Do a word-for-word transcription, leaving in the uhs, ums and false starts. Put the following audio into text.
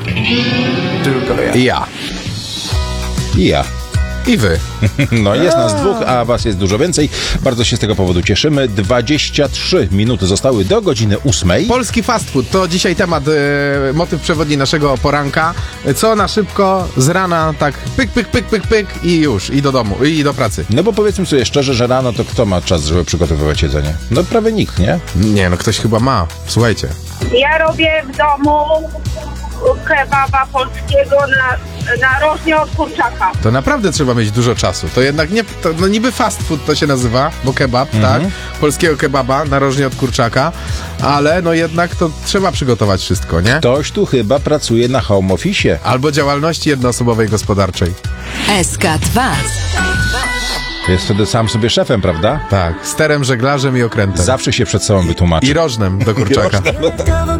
Tylko ja. I ja. I ja. I wy. No jest nas dwóch, a was jest dużo więcej. Bardzo się z tego powodu cieszymy. dwadzieścia trzy minuty zostały do godziny ósmej. Polski fast food to dzisiaj temat, e, motyw przewodni naszego poranka. Co na szybko, z rana tak pyk, pyk, pyk, pyk, pyk i już, i do domu, i do pracy. No bo powiedzmy sobie szczerze, że rano to kto ma czas, żeby przygotowywać jedzenie? No prawie nikt, nie? Nie, no ktoś chyba ma. Słuchajcie. Ja robię w domu kebaba polskiego na, na rożnie od kurczaka. To naprawdę trzeba mieć dużo czasu. To jednak nie, to, no niby fast food to się nazywa, bo kebab, Mhm. tak? Polskiego kebaba, narożnie od kurczaka, ale no jednak to trzeba przygotować wszystko, nie? Ktoś tu chyba pracuje na home office. Albo działalności jednoosobowej gospodarczej. S K dwa. Jest wtedy sam sobie szefem, prawda? Tak, sterem, żeglarzem i okrętem. Zawsze się przed sobą wytłumaczy. I rożnem do kurczaka.